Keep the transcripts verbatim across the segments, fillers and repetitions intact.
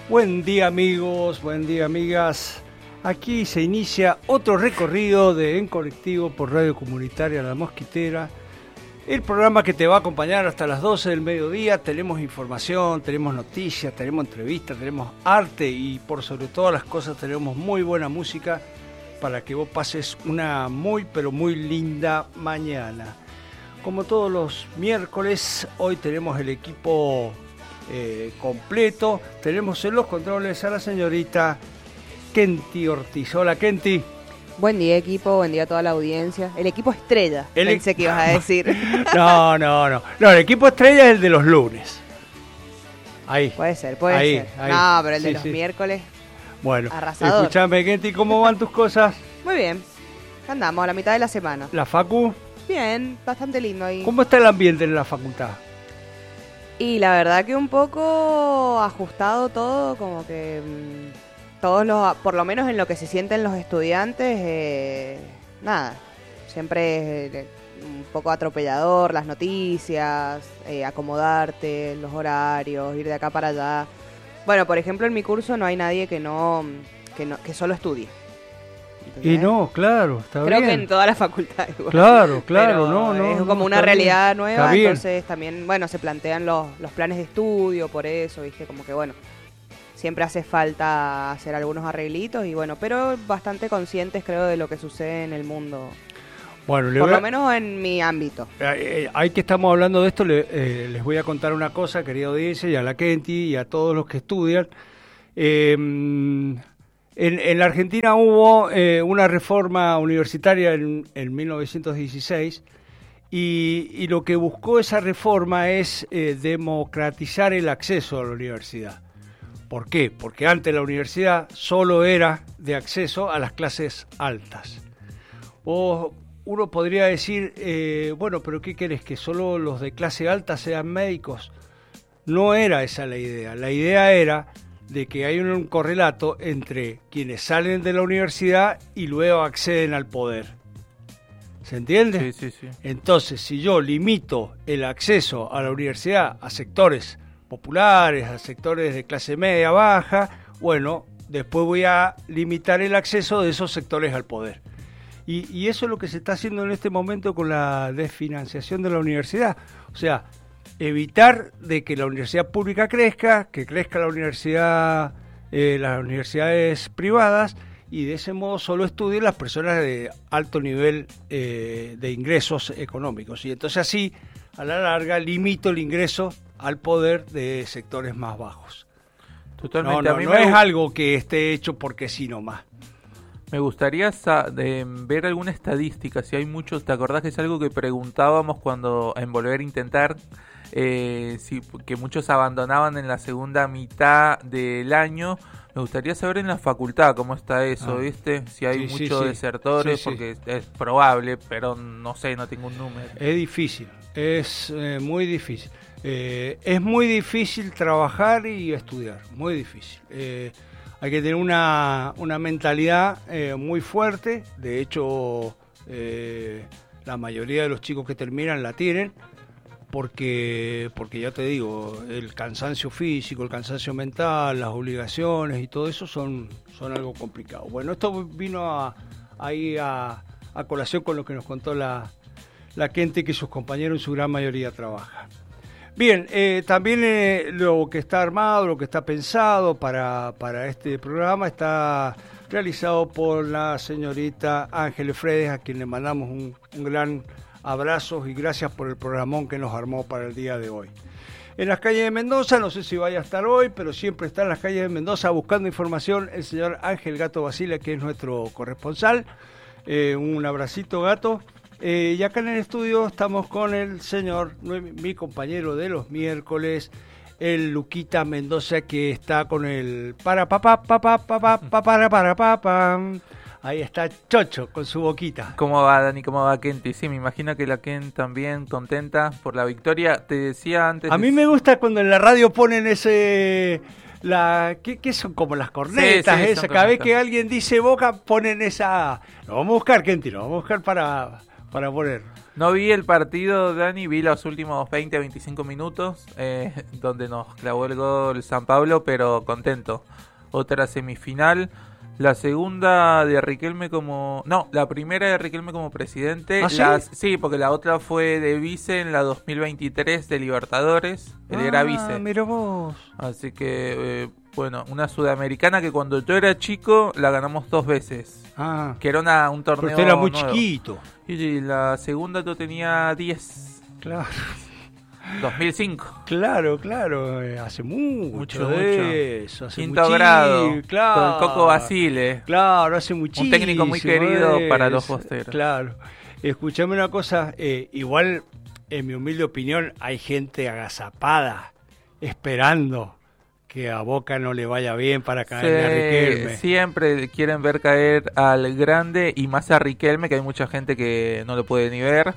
Buen día amigos, buen día amigas. Aquí se inicia otro recorrido de En Colectivo por Radio Comunitaria La Mosquitera. El programa que te va a acompañar hasta las doce del mediodía. Tenemos información, tenemos noticias, tenemos entrevistas, tenemos arte y por sobre todas las cosas tenemos muy buena música para que vos pases una muy pero muy linda mañana. Como todos los miércoles, hoy tenemos el equipo eh, completo. Tenemos en los controles a la señorita Kenty Ortiz. Hola Kenty. Buen día equipo, buen día a toda la audiencia. El equipo estrella, el pensé e- que ibas a decir. No, no, no. No, el equipo estrella es el de los lunes. Ahí. Puede ser, puede ahí, ser. Ahí. No, pero el sí, de los sí. miércoles. Bueno, arrasador. Escuchame Kenty, ¿cómo van tus cosas? Muy bien. Andamos a la mitad de la semana. ¿La facu? Bien, bastante lindo ahí. ¿Cómo está el ambiente en la facultad? Y la verdad que un poco ajustado todo, como que mmm, todos los, por lo menos en lo que se sienten los estudiantes, eh, nada, siempre es un poco atropellador, las noticias, eh, acomodarte, los horarios, ir de acá para allá. Bueno, por ejemplo, en mi curso no hay nadie que no, que no, que solo estudie. Y no, claro, está Creo bien. que en todas las facultades. Igual. Claro, claro, Pero no, no. es no, como una está realidad bien. nueva, Está bien. entonces también, bueno, se plantean los, los planes de estudio por eso, ¿viste? Como que, bueno, siempre hace falta hacer algunos arreglitos y bueno, pero bastante conscientes, creo, de lo que sucede en el mundo. Bueno, le por voy a... lo menos en mi ámbito. Eh, ahí que estamos hablando de esto, le, eh, les voy a contar una cosa, querida audiencia, y a la Kenty y a todos los que estudian. Eh, En, en la Argentina hubo eh, una reforma universitaria en, en mil novecientos dieciséis y, y lo que buscó esa reforma es eh, democratizar el acceso a la universidad. ¿Por qué? Porque antes la universidad solo era de acceso a las clases altas. O uno podría decir, eh, bueno, pero ¿qué querés? ¿Que solo los de clase alta sean médicos? No era esa la idea. La idea era de que hay un correlato entre quienes salen de la universidad y luego acceden al poder. ¿Se entiende? Sí, sí, sí. Entonces, si yo limito el acceso a la universidad a sectores populares, a sectores de clase media, baja, bueno, después voy a limitar el acceso de esos sectores al poder. Y, y eso es lo que se está haciendo en este momento con la desfinanciación de la universidad. O sea, evitar de que la universidad pública crezca, que crezca la universidad, eh, las universidades privadas, y de ese modo solo estudien las personas de alto nivel eh, de ingresos económicos. Y entonces así, a la larga, limito el ingreso al poder de sectores más bajos. Totalmente. No, no, a mí no me es gu- algo que esté hecho porque sí nomás. Me gustaría sa- de ver alguna estadística, si hay muchos, ¿te acordás que es algo que preguntábamos cuando en Volver a Intentar? Eh, si, que muchos abandonaban en la segunda mitad del año. Me gustaría saber en la facultad cómo está eso, Ah. ¿viste? Si hay Sí, sí, muchos sí. desertores, Sí, sí. porque es probable, pero no sé, no tengo un número. Es difícil, es eh, muy difícil. Eh, es muy difícil trabajar y estudiar, muy difícil. Eh, hay que tener una, una mentalidad eh, muy fuerte. De hecho, eh, la mayoría de los chicos que terminan la tienen, porque, porque ya te digo, el cansancio físico, el cansancio mental, las obligaciones y todo eso son, son algo complicado. Bueno, esto vino a, ahí a, a colación con lo que nos contó la, la gente, que sus compañeros en su gran mayoría trabajan. Bien, eh, también eh, lo que está armado, lo que está pensado para, para este programa está realizado por la señorita Ángeles Fredes, a quien le mandamos un, un gran abrazo y gracias por el programón que nos armó para el día de hoy. En las calles de Mendoza, no sé si vaya a estar hoy, pero siempre está en las calles de Mendoza buscando información el señor Ángel Gato Basile, que es nuestro corresponsal. Eh, un abracito, Gato. Eh, y acá en el estudio estamos con el señor, mi compañero de los miércoles, el Luquita Mendoza, que está con el para pa pa pa pa pa pa pa para para pa pa. Ahí está Chocho con su boquita. ¿Cómo va, Dani? ¿Cómo va, Kenty? Sí, me imagino que la Ken también contenta por la victoria. Te decía antes... A mí me gusta cuando en la radio ponen ese... la ¿qué, qué son? Como las cornetas, Sí, sí, esa. son Cada vez cornetas. que alguien dice Boca, ponen esa... Lo vamos a buscar, Kenty, lo vamos a buscar para, para poner. No vi el partido, Dani, vi los últimos veinte a veinticinco minutos, eh, donde nos clavó el gol San Pablo, pero contento. Otra semifinal. La segunda de Riquelme como... No, la primera de Riquelme como presidente. ¿Ah, sí? Las, sí, porque la otra fue de vice en la dos mil veintitrés de Libertadores. Él ah, era vice. Mira vos. Así que, eh, bueno, una sudamericana que cuando yo era chico la ganamos dos veces. Ah, Que era una, un pero torneo usted era muy nuevo. chiquito. Y la segunda yo tenía diez. Claro. dos mil cinco. Claro, claro, eh, hace mucho, Mucho, de eso, hace Quinto muchi- grado. claro, Con el Coco Basile. Claro, hace muchísimo. Un técnico muy querido de para los eso, posteros. Claro. Escuchame una cosa, eh, igual, en mi humilde opinión, hay gente agazapada, esperando que a Boca no le vaya bien para caerle a Riquelme. Sí, siempre quieren ver caer al grande y más a Riquelme, que hay mucha gente que no lo puede ni ver.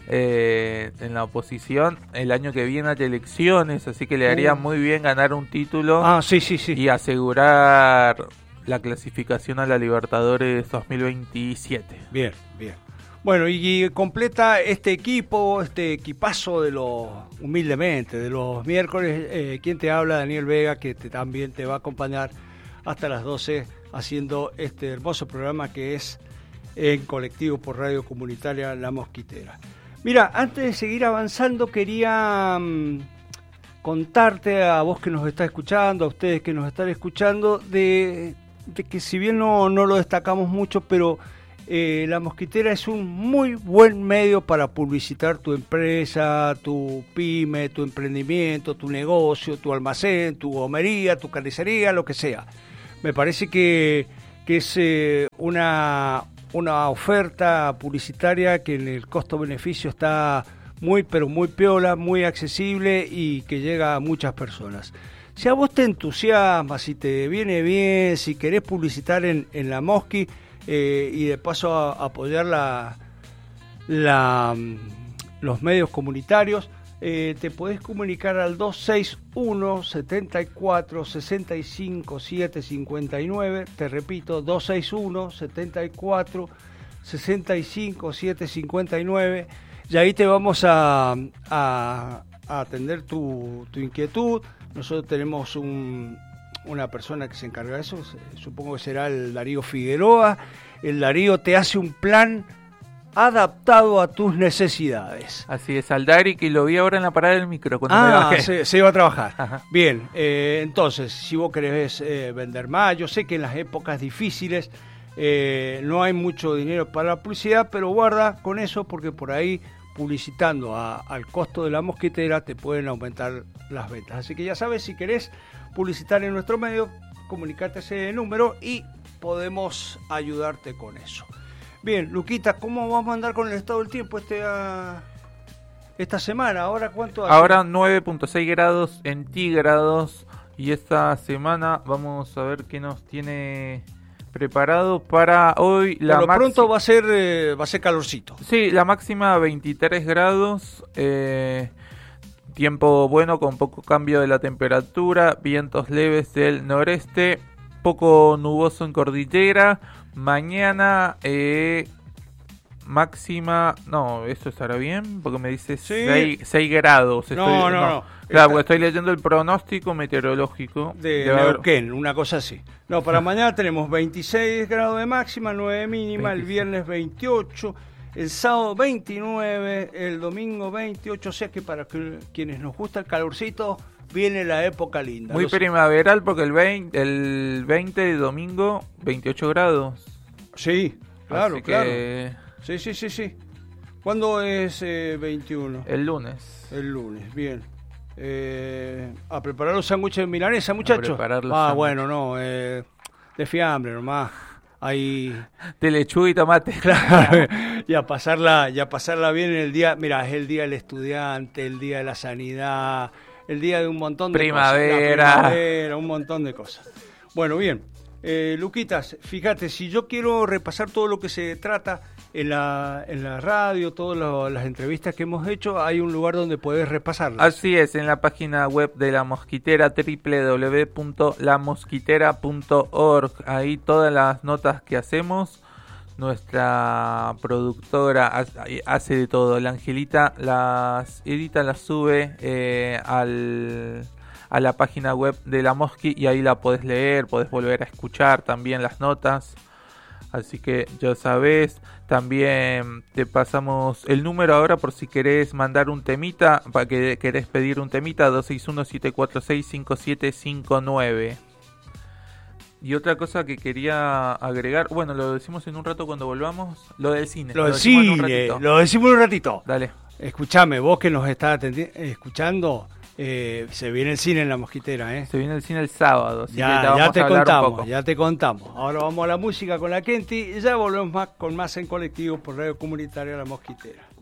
Eh, en la oposición, el año que viene hay elecciones, así que le haría Uh. muy bien ganar un título Ah, sí, sí, sí. y asegurar la clasificación a la Libertadores dos mil veintisiete. Bien, bien. Bueno, y, y completa este equipo, este equipazo de los, humildemente, de los miércoles, eh, quien te habla, Daniel Vega, que te, también te va a acompañar hasta las doce haciendo este hermoso programa que es en colectivo por Radio Comunitaria La Mosquitera. Mira, antes de seguir avanzando, quería mmm, contarte a vos que nos está escuchando, a ustedes que nos están escuchando, de, de que si bien no, no lo destacamos mucho, pero eh, La Mosquitera es un muy buen medio para publicitar tu empresa, tu pyme, tu emprendimiento, tu negocio, tu almacén, tu gomería, tu carnicería, lo que sea. Me parece que, que es eh, una... una oferta publicitaria que en el costo-beneficio está muy, pero muy piola, muy accesible y que llega a muchas personas. Si a vos te entusiasma, si te viene bien, si querés publicitar en, en La Mosqui eh, y de paso a, a apoyar la, la, los medios comunitarios, eh, te podés comunicar al dos seis uno, setenta y cuatro, sesenta y cinco, siete cincuenta y nueve, te repito, dos seis uno, setenta y cuatro, sesenta y cinco, siete cincuenta y nueve, y ahí te vamos a, a, a atender tu, tu inquietud. Nosotros tenemos un, una persona que se encarga de eso, supongo que será el Darío Figueroa. El Darío te hace un plan adaptado a tus necesidades. Así es, al Dari, que lo vi ahora en la parada del micro cuando me Ah, bajé. se, se iba a trabajar. Ajá. Bien, eh, entonces, si vos querés eh, vender más, yo sé que en las épocas difíciles eh, no hay mucho dinero para la publicidad, pero guarda con eso porque por ahí, publicitando a, al costo de La Mosquitera, te pueden aumentar las ventas. Así que ya sabes, si querés publicitar en nuestro medio, comunicate ese número y podemos ayudarte con eso. Bien, Luquita, ¿cómo vamos a andar con el estado del tiempo este uh, esta semana? ¿Ahora cuánto hace? Ahora nueve punto seis grados centígrados y esta semana vamos a ver qué nos tiene preparado para hoy. La Por lo maxi- pronto va a ser eh, va a ser calorcito. Sí, la máxima veintitrés grados, eh, tiempo bueno con poco cambio de la temperatura, vientos leves del noreste, poco nuboso en cordillera. Mañana eh, máxima, no, eso estará bien, porque me dice Sí. seis grados. No, Estoy- no, no. Claro, Está- porque estoy leyendo el pronóstico meteorológico. De Debe haber- Neuquén, una cosa así. No, para mañana tenemos veintiséis grados de máxima, nueve de mínima, el veintiséis. viernes veintiocho, el sábado veintinueve, el domingo veintiocho, o sea que para que, quienes nos gusta el calorcito, viene la época linda. Muy Los- primaveral porque el veinte, el veinte de domingo, veintiocho grados. Sí, claro, Así claro. que Sí, sí, sí, sí. ¿Cuándo es eh, veintiuno? el lunes. El lunes, bien. Eh, a preparar los sándwiches de milanesa, muchachos. preparar los Ah, sándwiches. bueno, no, eh, de fiambre nomás. Ahí, De lechuga y tomate. claro, y a pasarla, y a pasarla bien en el día. Mira, es el día del estudiante, el día de la sanidad, el día de un montón de Primavera. cosas. La primavera, un montón de cosas. Bueno, bien. Eh, Luquitas, fíjate, si yo quiero repasar todo lo que se trata en la, en la radio, todas lo- las entrevistas que hemos hecho, hay un lugar donde puedes repasarlas. Así es, en la página web de La Mosquitera, doble u doble u doble u punto la mosquitera punto org. Ahí todas las notas que hacemos, nuestra productora hace, hace de todo. La Angelita las edita, las sube eh, al, a la página web de La Mosqui y ahí la podés leer, podés volver a escuchar también las notas. Así que ya sabes, también te pasamos el número ahora por si querés mandar un temita, para que querés pedir un temita, dos seis uno, siete cuatro seis, cinco siete cinco nueve. Y otra cosa que quería agregar, bueno, lo decimos en un rato cuando volvamos, lo del cine. Lo del cine, lo decimos en un ratito. Dale. Escuchame, vos que nos estás atendi- escuchando, eh, se viene el cine en La Mosquitera, ¿eh? Se viene el cine el sábado, así Ya, que te vamos ya te a hablar un contamos, poco. ya te contamos. Ahora vamos a la música con la Kenty y ya volvemos más con más en colectivo por Radio Comunitaria La Mosquitera.